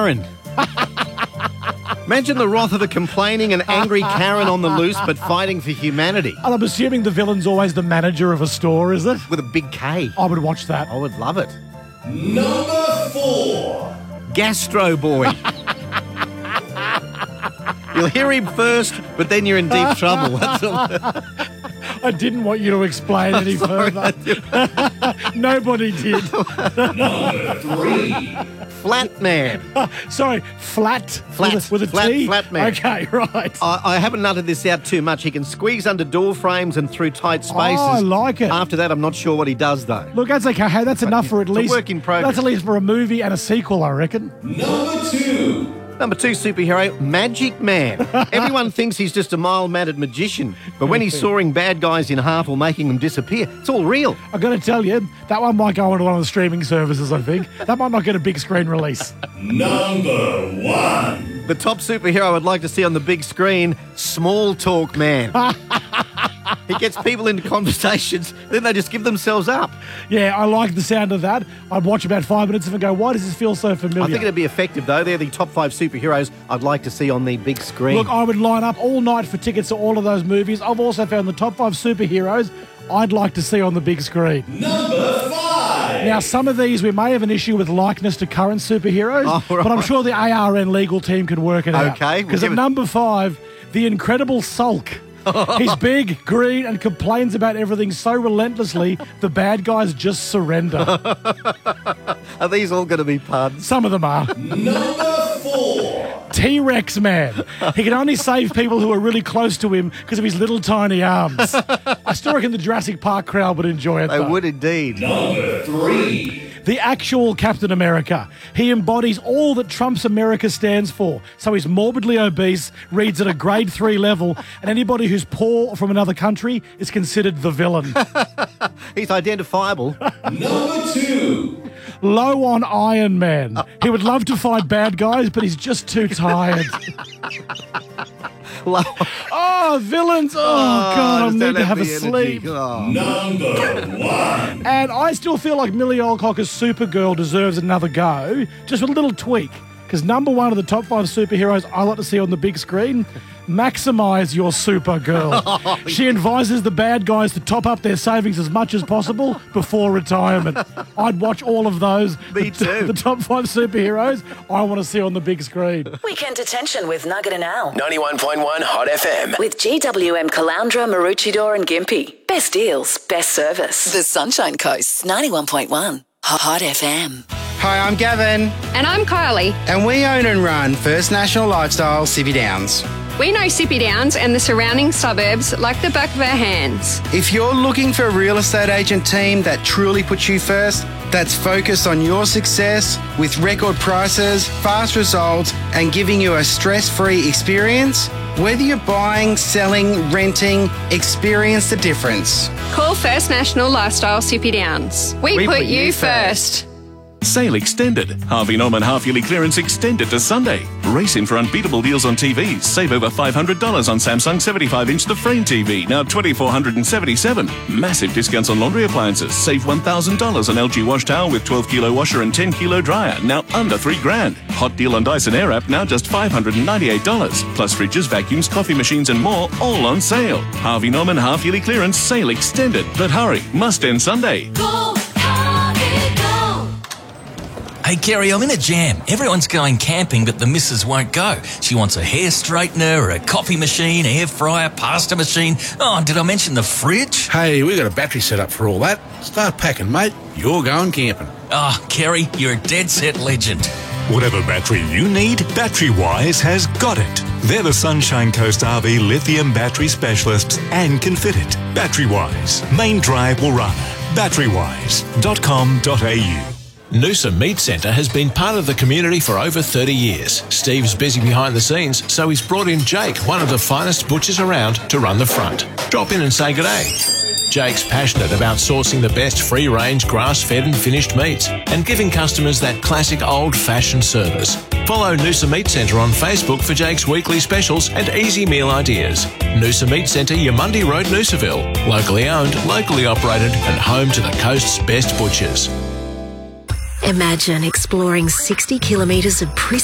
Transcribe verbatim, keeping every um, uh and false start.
Karen. Imagine the wrath of a complaining and angry Karen on the loose, but fighting for humanity. And I'm assuming the villain's always the manager of a store, is it? With a big K. I would watch that. I would love it. Number four. Gastro Boy. You'll hear him first, but then you're in deep trouble. That's all. I didn't want you to explain any further. Nobody did. Number three. Flat Man. Sorry, flat? Flat. With a, with a Flat, T? flat man. Okay, right. I, I haven't nutted this out too much. He can squeeze under door frames and through tight spaces. Oh, I like it. After that, I'm not sure what he does, though. Look, that's okay. Hey, that's enough for at it's a least... work in progress. That's at least for a movie and a sequel, I reckon. Number two. Number two superhero, Magic Man. Everyone thinks he's just a mild-mannered magician, but when he's sawing bad guys in half or making them disappear, it's all real. I've got to tell you, that one might go onto one of the streaming services, I think. That might not get a big screen release. Number one. The top superhero I'd like to see on the big screen, Small Talk Man. He gets people into conversations, then they just give themselves up. Yeah, I like the sound of that. I'd watch about five minutes of it and go, why does this feel so familiar? I think it'd be effective, though. They're the top five superheroes I'd like to see on the big screen. Look, I would line up all night for tickets to all of those movies. I've also found the top five superheroes I'd like to see on the big screen. Number five. Now, some of these we may have an issue with likeness to current superheroes, Oh, right. but I'm sure the A R N legal team can work it out. Okay, we'll Because give at it- number five, the Incredible Sulk. He's big, green, and complains about everything so relentlessly, the bad guys just surrender. Are these all going to be puns? Some of them are. Number four. T-Rex Man. He can only save people who are really close to him because of his little tiny arms. I still reckon the Jurassic Park crowd would enjoy it, They though. would indeed. Number three. The actual Captain America. He embodies all that Trump's America stands for. So he's morbidly obese, reads at a grade three level, and anybody who's poor from another country is considered the villain. He's identifiable. Number two. Low on Iron Man. He would love to fight bad guys, but he's just too tired. Low- Oh, villains. Oh, God, I just need don't to have a the energy. sleep. Oh. Number one. And I still feel like Millie Alcock as Supergirl deserves another go, just with a little tweak. Because number one of the top five superheroes I like to see on the big screen, maximise your Supergirl. Oh, She advises the bad guys to top up their savings as much as possible before retirement. I'd watch all of those. Me the, too. The top five superheroes I want to see on the big screen. Weekend Detention with Nugget and Al. ninety-one point one Hot F M. With G W M Caloundra, Maroochydore and Gympie. Best deals, best service. The Sunshine Coast, ninety-one point one Hot F M. Hi, I'm Gavin, And I'm Kylie. and we own and run First National Lifestyle Sippy Downs. We know Sippy Downs and the surrounding suburbs like the back of our hands. If you're looking for a real estate agent team that truly puts you first, that's focused on your success with record prices, fast results, and giving you a stress-free experience, whether you're buying, selling, renting, experience the difference. Call First National Lifestyle Sippy Downs. We, We put, put you you first. Sale extended. Harvey Norman half-yearly clearance extended to Sunday. Race in for unbeatable deals on T Vs. Save over five hundred dollars on Samsung seventy-five inch The Frame T V, now two thousand four hundred seventy-seven dollars. Massive discounts on laundry appliances. Save one thousand dollars on L G wash towel with twelve kilo washer and ten kilo dryer, now under three grand. Hot deal on Dyson Airwrap, now just five hundred ninety-eight dollars. Plus fridges, vacuums, coffee machines and more, all on sale. Harvey Norman half-yearly clearance sale extended. But hurry, must end Sunday. Hey, Kerry, I'm in a jam. Everyone's going camping, but the missus won't go. She wants a hair straightener, a coffee machine, air fryer, pasta machine. Oh, did I mention the fridge? Hey, we got a battery set up for all that. Start packing, mate. You're going camping. Oh, Kerry, you're a dead set legend. Whatever battery you need, BatteryWise has got it. They're the Sunshine Coast R V lithium battery specialists and can fit it. BatteryWise, main drive will run. battery wise dot com dot a u. Noosa Meat Centre has been part of the community for over thirty years. Steve's busy behind the scenes, so he's brought in Jake, one of the finest butchers around, to run the front. Drop in and say good day. Jake's passionate about sourcing the best free-range, grass-fed and finished meats and giving customers that classic old-fashioned service. Follow Noosa Meat Centre on Facebook for Jake's weekly specials and easy meal ideas. Noosa Meat Centre, Yamundi Road, Noosaville. Locally owned, locally operated and home to the coast's best butchers. Imagine exploring sixty kilometres of pristine